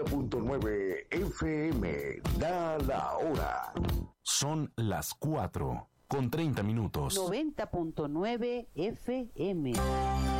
90.9 FM. Da la hora. Son las 4:30. 90.9 FM.